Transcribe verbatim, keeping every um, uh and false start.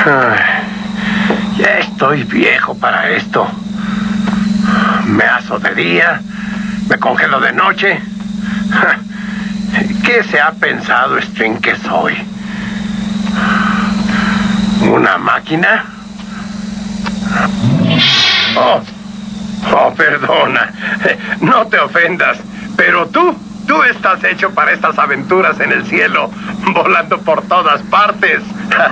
Ay, ya estoy viejo para esto. Me aso de día, me congelo de noche. ¿Qué se ha pensado String que soy? ¿Una máquina? Oh, oh, perdona. No te ofendas, pero tú, tú estás hecho para estas aventuras en el cielo, volando por todas partes.